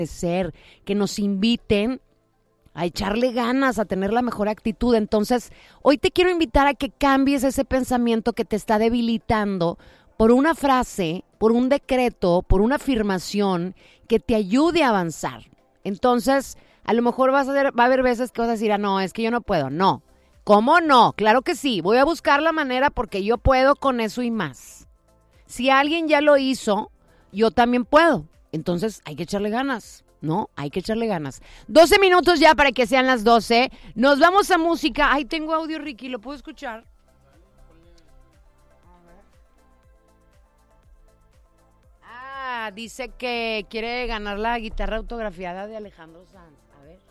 ser, que nos inviten a echarle ganas, a tener la mejor actitud. Entonces, hoy te quiero invitar a que cambies ese pensamiento que te está debilitando por una frase, por un decreto, por una afirmación que te ayude a avanzar. Entonces, a lo mejor va a haber veces que vas a decir, no, es que yo no puedo. No. ¿Cómo no? Claro que sí. Voy a buscar la manera porque yo puedo con eso y más. Si alguien ya lo hizo, yo también puedo. Entonces, hay que echarle ganas, ¿no? Hay que echarle ganas. 12 minutos ya para que sean las 12. Nos vamos a música. Ay, tengo audio, Ricky. ¿Lo puedo escuchar? Dice que quiere ganar la guitarra autografiada de Alejandro Sanz. A ver.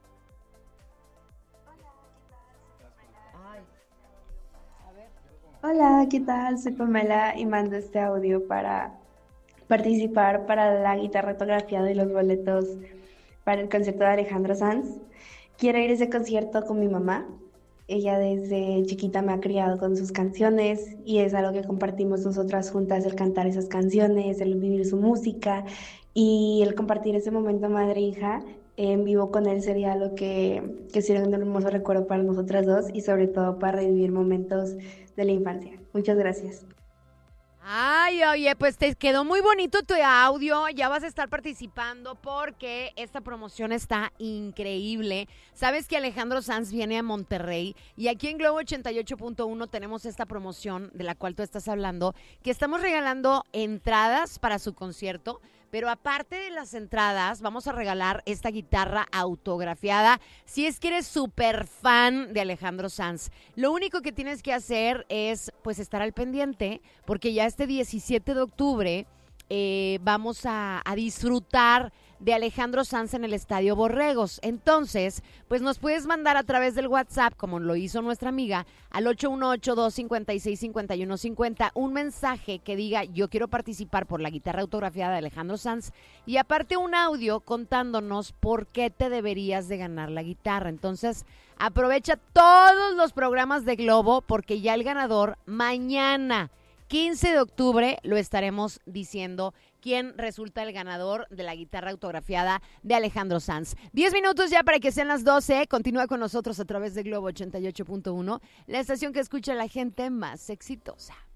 Ay. A ver. Hola, ¿qué tal? Soy Pamela y mando este audio para participar para la guitarra autografiada y los boletos para el concierto de Alejandro Sanz. Quiero ir a ese concierto con mi mamá. Ella desde chiquita me ha criado con sus canciones y es algo que compartimos nosotras juntas, el cantar esas canciones, el vivir su música y el compartir ese momento madre-hija en vivo con él sería algo que sería un hermoso recuerdo para nosotras dos y sobre todo para revivir momentos de la infancia. Muchas gracias. Ay, oye, pues te quedó muy bonito tu audio, ya vas a estar participando porque esta promoción está increíble. Sabes que Alejandro Sanz viene a Monterrey y aquí en Globo 88.1 tenemos esta promoción de la cual tú estás hablando, que estamos regalando entradas para su concierto, pero aparte de las entradas vamos a regalar esta guitarra autografiada si es que eres súper fan de Alejandro Sanz. Lo único que tienes que hacer es pues estar al pendiente porque ya este 17 de octubre vamos a disfrutar de Alejandro Sanz en el Estadio Borregos. Entonces, pues nos puedes mandar a través del WhatsApp, como lo hizo nuestra amiga, al 818-256-5150, un mensaje que diga, yo quiero participar por la guitarra autografiada de Alejandro Sanz, y aparte un audio contándonos por qué te deberías de ganar la guitarra. Entonces, aprovecha todos los programas de Globo, porque ya el ganador mañana, 15 de octubre, lo estaremos diciendo quién resulta el ganador de la guitarra autografiada de Alejandro Sanz. 10 minutos ya para que sean las 12. Continúa con nosotros a través de Globo 88.1, la estación que escucha a la gente más exitosa.